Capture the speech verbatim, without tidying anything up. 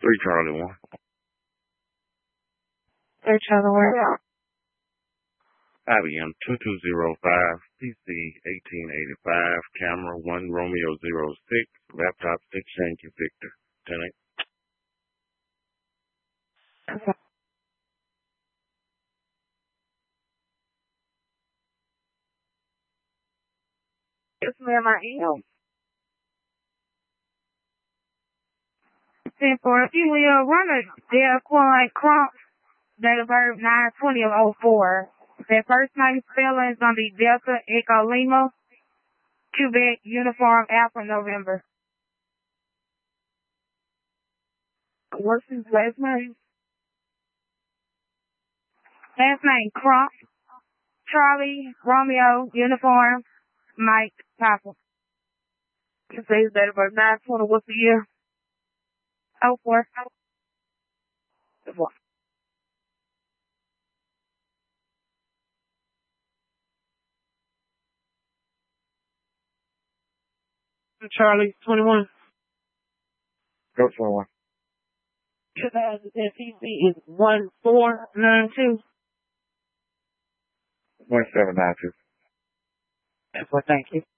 Three Charlie one. Three Charlie one. I B M two two zero five, P C eighteen eighty-five, camera one Romeo zero six, laptop six Yankee Victor. Tenant. Okay. Yes, ma'am, I am. ten four, you will run a Delcoin Crump, date of birth nine twenty of oh four. Their first name spelling is going to be Delta Echo Lima, Quebec Uniform Alpha November. What's his last name? Last name Crump, Charlie, Romeo, Uniform, Mike, Papa. You say his date of birth nine twenty, what's the year? oh four. Charlie, twenty-one. Go for one. two thousand ten P C is one four nine two. one seven nine two. That's what, thank you.